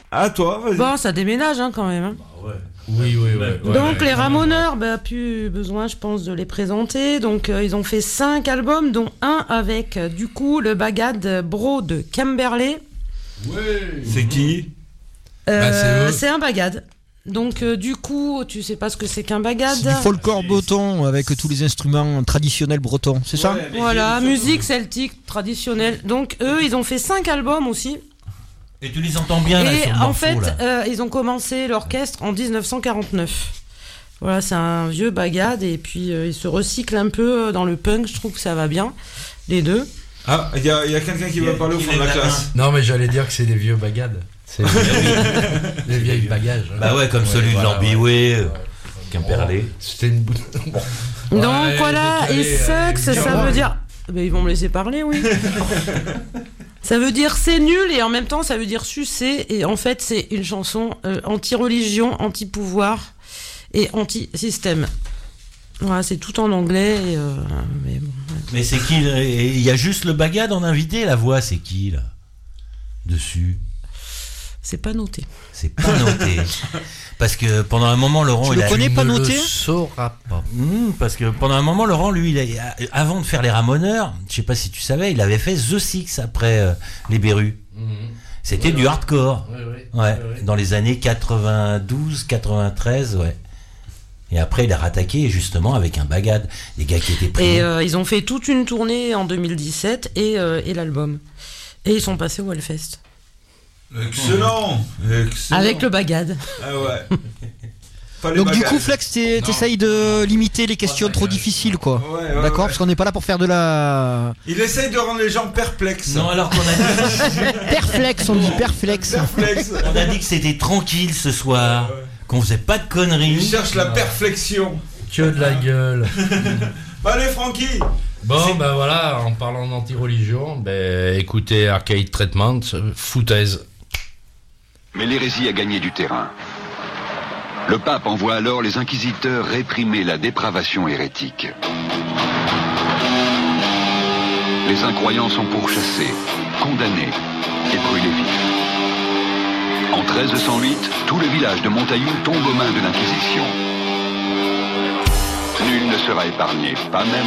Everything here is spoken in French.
À toi, vas-y. Bon, ça déménage quand même. Ouais. Oui. Donc les Ramoneurs, plus besoin, je pense, de les présenter. Donc ils ont fait 5 albums, dont un avec du coup le Bagad Bro de Camberley. Ouais. C'est qui? C'est un Bagad. Donc du coup, tu sais pas ce que c'est qu'un Bagad. C'est du folklore breton avec tous les instruments traditionnels bretons, c'est ça? Voilà, musique celtique traditionnelle. Donc eux, ils ont fait 5 albums aussi. Et tu les entends bien là Et sur le en morceau, fait, là. ils ont commencé l'orchestre en 1949. Voilà, c'est un vieux Bagad et puis ils se recyclent un peu dans le punk. Je trouve que ça va bien, les deux. Ah, il y a quelqu'un qui va parler au fond de la classe. Non, mais j'allais dire que c'est des vieux bagades. C'est des vieilles bagages. Bah ouais, comme celui de Lambiway, Quimperlé. C'était une boute. Donc voilà, et Sucks, ça veut dire... Ben, ils vont me laisser parler, oui. Ça veut dire c'est nul et en même temps ça veut dire sucer. Et en fait c'est une chanson anti-religion, anti-pouvoir et anti-système. Voilà, c'est tout en anglais. Mais bon, ouais. Mais c'est qui? Il y a juste le Bagad en invité, la voix, c'est qui là? Dessus. C'est pas noté. C'est pas noté. Parce que pendant un moment, Laurent, Tu le connais pas noté? Le saura pas. Parce que pendant un moment, Laurent, lui, avant de faire les Ramoneurs, je sais pas si tu savais, il avait fait The Six après les Berus. C'était du hardcore. Ouais. Dans les années 92, 93, ouais. Et après, il a rattaqué justement avec un Bagad, des gars qui étaient pris. Et ils ont fait toute une tournée en 2017 et l'album. Et ils sont passés au Hellfest. Excellent. Avec le Bagad. Ah ouais. Donc du coup, Flex, t'essayes de limiter les questions trop difficiles, quoi. Ouais, D'accord, ouais. parce qu'on n'est pas là pour faire de la... Il essaye de rendre les gens perplexes. Non, alors qu'on a dit... Perflex, on dit perflex. On a dit que c'était tranquille ce soir, qu'on faisait pas de conneries. Il cherche la perflexion. Que de la gueule. Allez, Francky. Bon, ben voilà, en parlant d'anti-religion, écoutez Arcade Treatment, foutaise. Mais l'hérésie a gagné du terrain. Le pape envoie alors les inquisiteurs réprimer la dépravation hérétique. Les incroyants sont pourchassés, condamnés et brûlés vifs. En 1308, tout le village de Montaillou tombe aux mains de l'Inquisition. Nul ne sera épargné, pas même